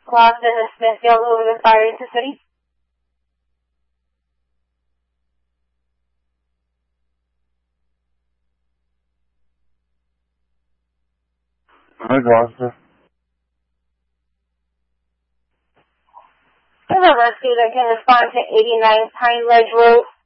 Clock, this is Smithfield, over the fire into the city. Hi, Gloucester. There's a rescue that can respond to 89 Pine Ledge Road.